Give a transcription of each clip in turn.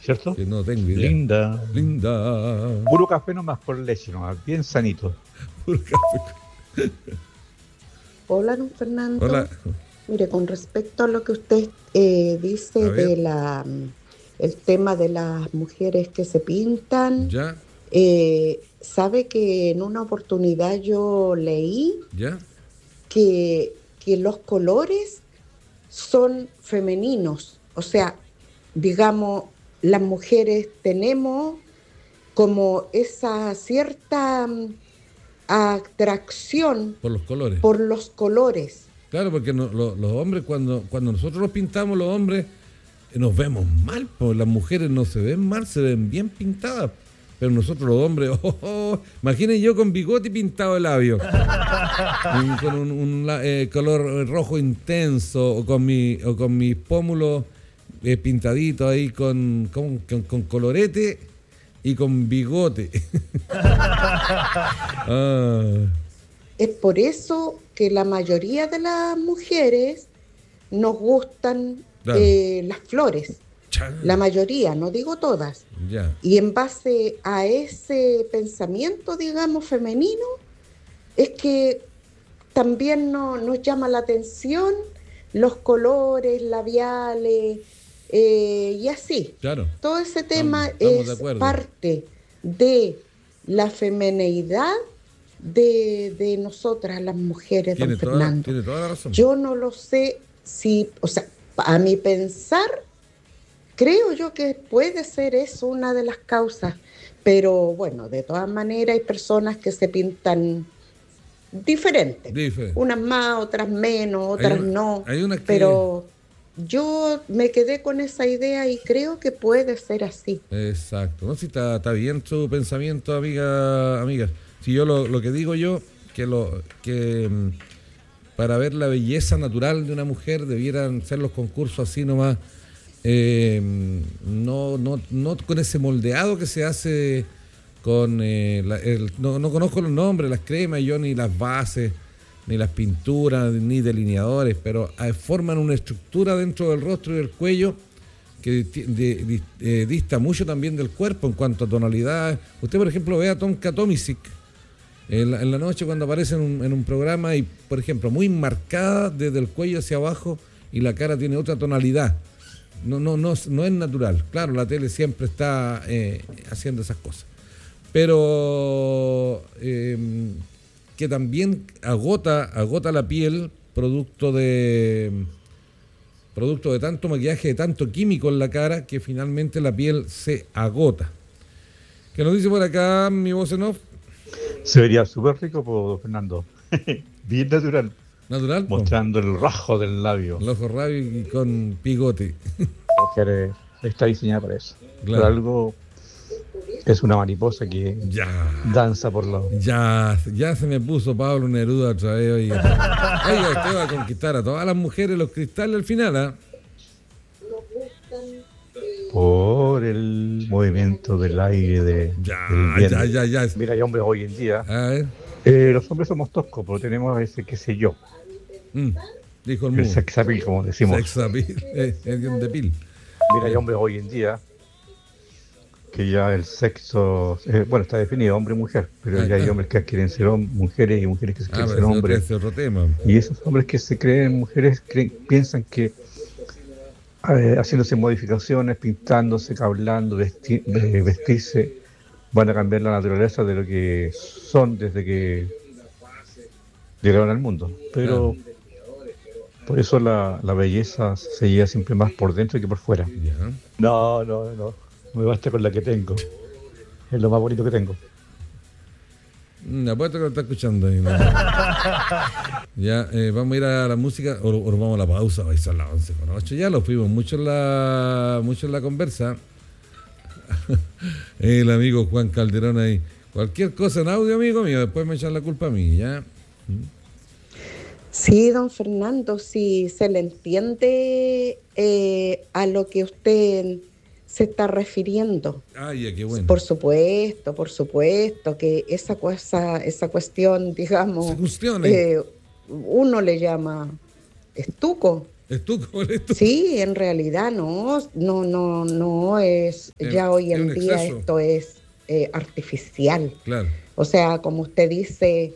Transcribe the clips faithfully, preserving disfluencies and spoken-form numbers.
¿cierto? Que no tengo idea. Linda. Linda. Puro café nomás con leche nomás, bien sanito. Puro café. Hola, don Fernando. Hola. Mire, con respecto a lo que usted eh, dice de la el tema de las mujeres que se pintan, ¿Ya? Eh, sabe que en una oportunidad yo leí ¿Ya? que, que los colores son femeninos, o sea, digamos, las mujeres tenemos como esa cierta um, atracción por los colores. Por los colores. Claro, porque no, lo, los hombres, cuando, cuando nosotros nos pintamos, los hombres eh, nos vemos mal, pues las mujeres no se ven mal, se ven bien pintadas. Pero nosotros los hombres, oh, oh, imaginen yo con bigote y pintado de labio, un, con un, un eh, color rojo intenso, o con mi o con mis pómulos eh, pintaditos ahí con, con, con, con colorete y con bigote. ah. Es por eso que la mayoría de las mujeres nos gustan claro. eh, las flores. La mayoría, no digo todas. Ya. Y en base a ese pensamiento, digamos, femenino, es que también no, nos llama la atención los colores labiales eh, y así. Claro. Todo ese tema estamos, estamos es parte de la femineidad de, de nosotras, las mujeres, don Fernando. Tiene toda la razón. Yo no lo sé si, o sea, a mi pensar, creo yo que puede ser eso una de las causas, pero bueno, de todas maneras hay personas que se pintan diferentes, Diferente. Unas más, otras menos, otras hay una, no, hay una que... pero yo me quedé con esa idea y creo que puede ser así. Exacto, no, si está, está bien su pensamiento, amiga, amiga. Si yo lo, lo que digo yo, que lo que para ver la belleza natural de una mujer debieran ser los concursos así nomás. Eh, no, no, no con ese moldeado que se hace con eh, la, el, no, no conozco los nombres, las cremas, yo ni las bases, ni las pinturas, ni delineadores, pero eh, forman una estructura dentro del rostro y del cuello que de, de, de, eh, dista mucho también del cuerpo en cuanto a tonalidad. Usted, por ejemplo, ve a Tonka Tomisic en la, en la noche cuando aparece en un, en un programa y, por ejemplo, muy marcada desde el cuello hacia abajo y la cara tiene otra tonalidad. No, no, no, no es natural. Claro, la tele siempre está eh, haciendo esas cosas. Pero eh, que también agota, agota la piel producto de producto de tanto maquillaje, de tanto químico en la cara, que finalmente la piel se agota. ¿Qué nos dice por acá mi voz en off? Se vería súper rico, por Fernando. Bien natural. Natural. Mostrando el rajo del labio. El ojo rabio y con bigote. Mujer está diseñada para eso. Claro. Por algo es una mariposa que ya. danza por los... Ya, ya se me puso Pablo Neruda otra vez. Oiga, oiga, usted va a conquistar a todas las mujeres los cristales al final, ¿ah? ¿eh? Por el movimiento del aire de, ya, del ya, ya, ya. Mira, hay hombres hoy en día. A ver. Eh, los hombres somos toscos, pero tenemos ese qué sé yo. Mm, dijo el, el sex appeal, como decimos. Sex appeal, eh, el de pil. Mira, hay hombres hoy en día que ya el sexo, eh, bueno, está definido hombre y mujer, pero ah, ya hay ah. hombres que quieren ser hom- mujeres y mujeres que se quieren ah, ser hombres. Ese otro tema. Y esos hombres que se creen mujeres creen, piensan que eh, haciéndose modificaciones, pintándose, hablando, vesti- eh, vestirse, van a cambiar la naturaleza de lo que son desde que llegaron al mundo. Pero ah. por eso la, la belleza se lleva siempre más por dentro que por fuera. Yeah. No, no, no. Me basta con la que tengo. Es lo más bonito que tengo. Mm, apuesto que lo está escuchando ahí, ¿no? Ya, eh, vamos a ir a la música o, o vamos a la pausa. Hoy son las once con ocho. Ya lo fuimos mucho en la, mucho en la conversa. El amigo Juan Calderón ahí. Cualquier cosa en audio, amigo mío, después me echan la culpa a mí, ¿ya? Sí, don Fernando, si se le entiende eh, a lo que usted se está refiriendo. Ay, qué bueno. Por supuesto, por supuesto, que esa cosa, esa cuestión, digamos, cuestión, eh, uno le llama estuco, Estuco, esto. Sí, en realidad no, no, no, no es, Es- ya hoy es en un día exceso. esto es eh, artificial. Claro, O sea, como usted dice,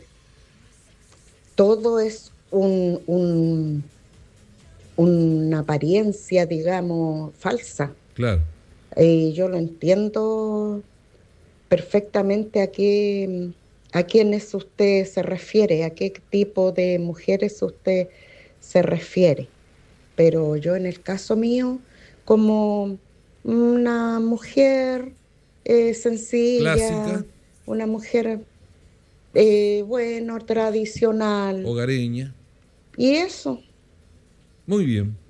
todo es un, un- una apariencia, digamos, falsa. claro. Eh, yo lo entiendo perfectamente a qué, a quiénes usted se refiere, a qué tipo de mujeres usted se refiere. Pero yo en el caso mío, como una mujer eh, Clásica, sencilla, una mujer, eh, bueno, tradicional, hogareña. y eso. Muy bien.